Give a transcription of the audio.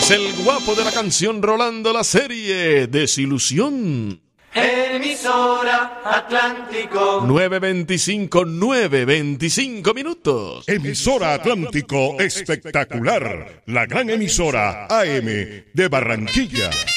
es el guapo de la canción Rolando la serie Desilusión. Emisora Atlántico 925 minutos. Emisora Atlántico espectacular, la gran emisora AM de Barranquilla.